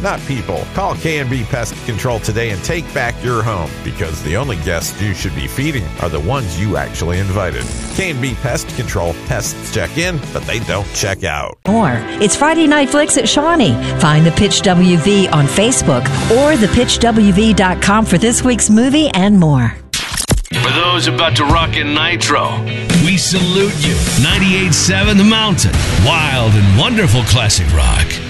not people. Call K&B Pest Control today and take back your home, because the only guests you should be feeding are the ones you actually invited. K&B Pest Control. Pests check in, but they don't check out. More. It's Friday Night Flicks at Shawnee. Find the Pitch WV on Facebook or thepitchwv.com for this week's movie and more. For those about to rock in Nitro, we salute you. 98.7 The Mountain. Wild and wonderful classic rock.